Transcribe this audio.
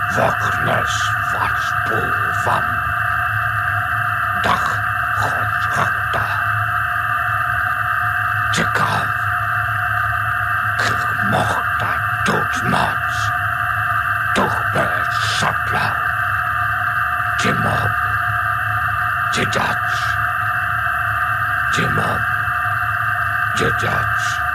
Woknes wat spoel van dag godsrakta. Tjekal, mocht dat doodmaats. Toch bij saplau. Tjemop, tjedats. Tjemop, tjedats.